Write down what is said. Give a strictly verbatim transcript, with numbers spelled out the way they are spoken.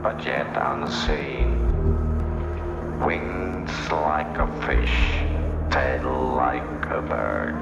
but yet unseen. Wings like a fish, tail like a bird.